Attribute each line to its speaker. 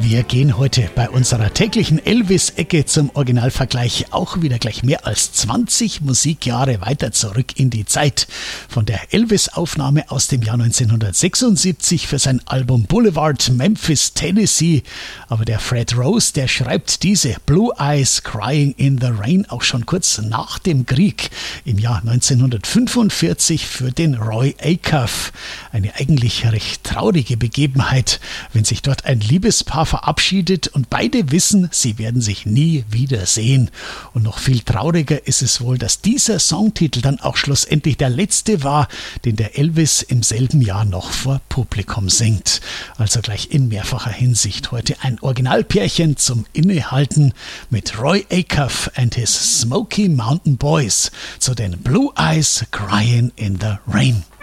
Speaker 1: Wir gehen heute bei unserer täglichen Elvis-Ecke zum Originalvergleich auch wieder gleich mehr als 20 Musikjahre weiter zurück in die Zeit. Von der Elvis-Aufnahme aus dem Jahr 1976 für sein Album Boulevard Memphis, Tennessee. Aber der Fred Rose, der schreibt diese Blue Eyes Crying in the Rain auch schon kurz nach dem Krieg im Jahr 1945 für den Roy Acuff. Eine eigentlich recht traurige Begebenheit, wenn sich dort ein Liebespaar verabschiedet und beide wissen, sie werden sich nie wiedersehen. Und noch viel trauriger ist es wohl, dass dieser Songtitel dann auch schlussendlich der letzte war, den der Elvis im selben Jahr noch vor Publikum singt. Also gleich in mehrfacher Hinsicht heute ein Originalpärchen zum Innehalten mit Roy Acuff and his Smoky Mountain Boys zu den Blue Eyes Crying in the Rain.